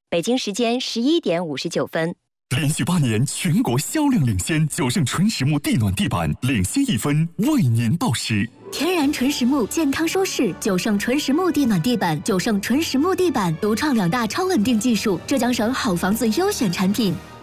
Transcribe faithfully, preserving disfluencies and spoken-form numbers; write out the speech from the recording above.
北京时间十一点五十九分。 连续八年全国销量领先，九盛纯实木地暖地板领先一分，为您报时。 天然纯实木，健康舒适，九盛纯实木地暖地板，九盛纯实木地板独创两大超稳定技术，浙江省好房子优选产品。